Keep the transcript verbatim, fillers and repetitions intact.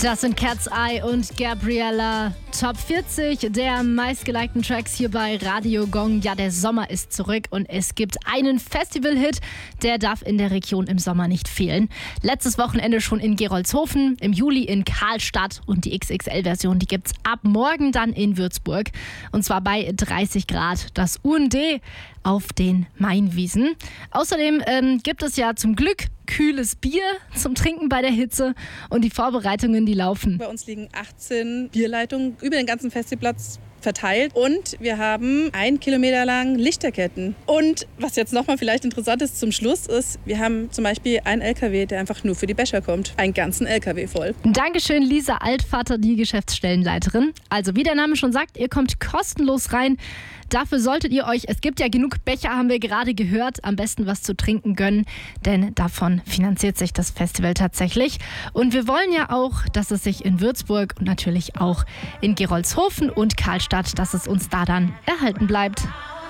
Das sind Cat's Eye und Gabriella. Top vierzig der meistgelikten Tracks hier bei Radio Gong. Ja, der Sommer ist zurück und es gibt einen Festival-Hit, der darf in der Region im Sommer nicht fehlen. Letztes Wochenende schon in Gerolzhofen, im Juli in Karlstadt und die X X L-Version, die gibt's ab morgen dann in Würzburg. Und zwar bei dreißig Grad. Das U N D auf den Mainwiesen. Außerdem ähm, gibt es ja zum Glück kühles Bier zum Trinken bei der Hitze und die Vorbereitungen, die laufen. Bei uns liegen achtzehn Bierleitungen über den ganzen Festivalplatz verteilt und wir haben ein Kilometer lang Lichterketten. Und was jetzt nochmal vielleicht interessant ist zum Schluss ist, wir haben zum Beispiel einen L K W, der einfach nur für die Becher kommt. Einen ganzen L K W voll. Dankeschön, Lisa Altvater, die Geschäftsstellenleiterin. Also wie der Name schon sagt, ihr kommt kostenlos rein. Dafür solltet ihr euch, es gibt ja genug Becher, haben wir gerade gehört, am besten was zu trinken gönnen, denn davon finanziert sich das Festival tatsächlich. Und wir wollen ja auch, dass es sich in Würzburg und natürlich auch in Gerolzhofen und Karlstadt, dass es uns da dann erhalten bleibt.